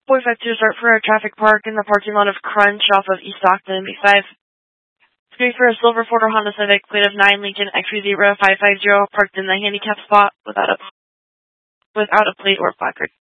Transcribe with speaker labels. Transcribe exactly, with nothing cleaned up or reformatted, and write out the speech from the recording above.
Speaker 1: four five two, start for a traffic park in the parking lot of Crunch off of East Stockton, B five. Screen for a silver four-door Honda Civic, plate of nine Lincoln X three zero five five zero, parked in the handicap spot without a, without a plate or placard.